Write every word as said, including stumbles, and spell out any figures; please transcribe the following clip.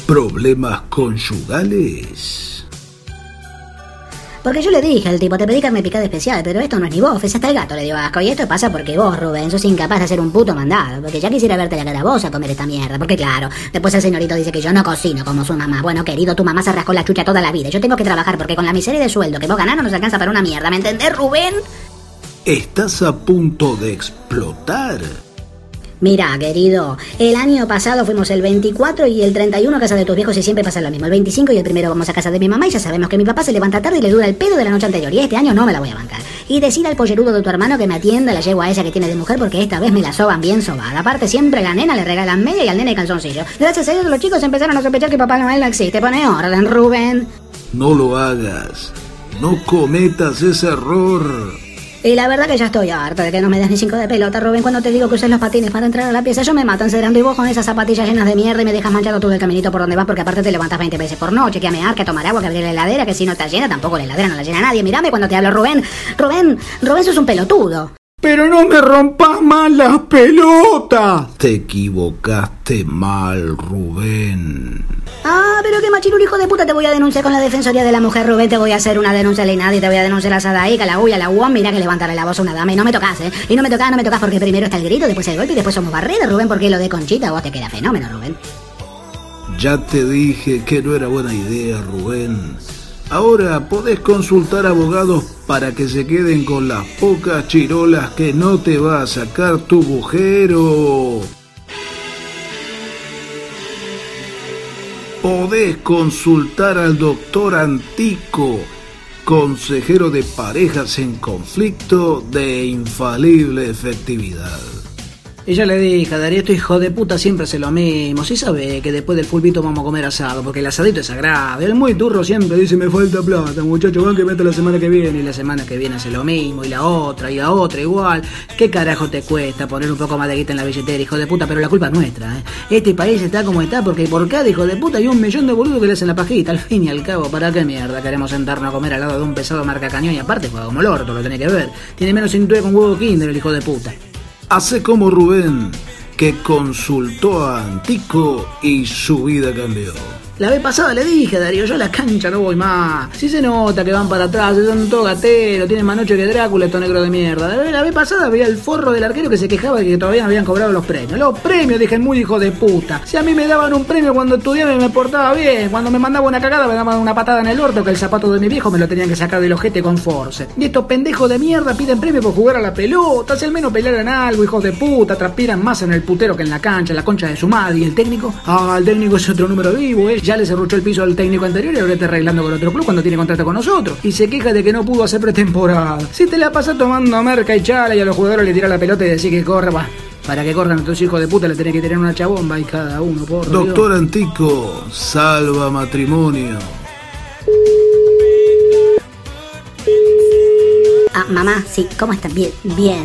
problemas conyugales? Porque yo le dije al tipo, te pedí carne picada especial, pero esto no es ni bof, es hasta el gato le dio asco. Y esto pasa porque vos, Rubén, sos incapaz de hacer un puto mandado. Porque ya quisiera verte la cara a vos a comer esta mierda. Porque claro, después el señorito dice que yo no cocino como su mamá. Bueno, querido, tu mamá se rascó la chucha toda la vida. Yo tengo que trabajar porque con la miseria de sueldo que vos ganás no nos alcanza para una mierda. ¿Me entendés, Rubén? ¿Estás a punto de explotar? Mira, querido, el año pasado fuimos el veinticuatro y el treinta y uno a casa de tus viejos y siempre pasa lo mismo. El veinticinco y el primero vamos a casa de mi mamá y ya sabemos que mi papá se levanta tarde y le dura el pedo de la noche anterior. Y este año no me la voy a bancar. Y decir al pollerudo de tu hermano que me atienda la yegua esa que tiene de mujer porque esta vez me la soban bien sobada. Aparte siempre la nena le regalan media y al nene calzoncillo. Gracias a Dios los chicos empezaron a sospechar que Papá Noel no existe. Pone orden, Rubén. No lo hagas. No cometas ese error. Y la verdad que ya estoy harta de que no me des ni cinco de pelota, Rubén. Cuando te digo que uses los patines para entrar a la pieza, yo me matan cedrando y vos con esas zapatillas llenas de mierda y me dejas manchado todo el caminito por donde vas porque aparte te levantas veinte veces por noche, que a mear, que a tomar agua, que abrir la heladera, que si no está llena, tampoco la heladera no la llena nadie. Mírame cuando te hablo, Rubén. Rubén, Rubén, sos un pelotudo. ¡Pero no me rompas más las pelotas! Te equivocaste mal, Rubén. Ah, pero qué machirulo, hijo de puta, te voy a denunciar con la Defensoría de la Mujer, Rubén. Te voy a hacer una denuncia al INADI, te voy a denunciar a Sadaica, a la U y a la U O M. Mira que levantarle la voz a una dama y no me tocas, ¿eh? Y no me tocas, no me tocas porque primero está el grito, después el golpe y después somos barridos, Rubén, porque lo de Conchita vos te queda fenómeno, Rubén. Ya te dije que no era buena idea, Rubén. Ahora podés consultar abogados para que se queden con las pocas chirolas que no te va a sacar tu bujero. Podés consultar al doctor Antico, consejero de parejas en conflicto de infalible efectividad. Y yo le dije, Darío, este hijo de puta siempre hace lo mismo. Sí sabe que después del fulbito vamos a comer asado, porque el asadito es sagrado. El muy turro siempre dice, me falta plata, muchacho, van que meta la semana que viene. Y la semana que viene hace lo mismo, y la otra, y la otra igual. ¿Qué carajo te cuesta poner un poco más de guita en la billetera, hijo de puta? Pero la culpa es nuestra, ¿eh? Este país está como está porque por cada hijo de puta hay un millón de boludos que le hacen la pajita. Al fin y al cabo, ¿para qué mierda queremos sentarnos a comer al lado de un pesado marca cañón? Y aparte juega como el orto, lo tenés que ver. Tiene menos cintura con huevo Kinder el hijo de puta. Hace como Rubén, que consultó a Antico y su vida cambió. La vez pasada le dije, Darío, yo a la cancha no voy más. Si se nota que van para atrás, son todos gateros, tienen más noche que Drácula, estos negros de mierda. La vez pasada veía el forro del arquero que se quejaba de que todavía no habían cobrado los premios. Los premios, dije, muy hijo de puta. Si a mí me daban un premio cuando estudiaba y me portaba bien, cuando me mandaba una cagada me daban una patada en el orto, que el zapato de mi viejo me lo tenían que sacar del ojete con force. Y estos pendejos de mierda piden premio por jugar a la pelota, si al menos pelearan algo, hijos de puta, transpiran más en el putero que en la cancha, en la concha de su madre. ¿Y el técnico? Ah, el técnico es otro número vivo, eh. Ya le cerruchó el piso al técnico anterior y ahora está arreglando con otro club cuando tiene contrato con nosotros. Y se queja de que no pudo hacer pretemporada. Si te la pasas tomando merca y chala y a los jugadores le tira la pelota y decís que corre, va. Para que corran estos hijos de puta le tenés que tirar una chabomba y cada uno, por Dios. Doctor Antico, salva matrimonio. Ah, mamá, sí, ¿cómo estás? Bien, bien.